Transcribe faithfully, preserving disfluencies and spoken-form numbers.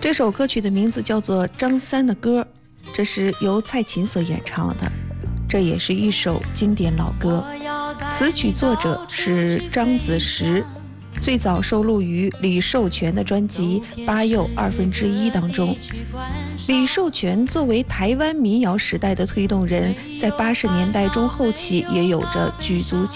这首歌曲的名字叫做《张三的歌》，这是由蔡琴所演唱的，这也是一首经典老歌。词曲作者是张子时，最早收录于李寿全的专辑《八又二分之一》当中。李寿全作为台湾民谣时代的推动人，在八十年代中后期也有着举足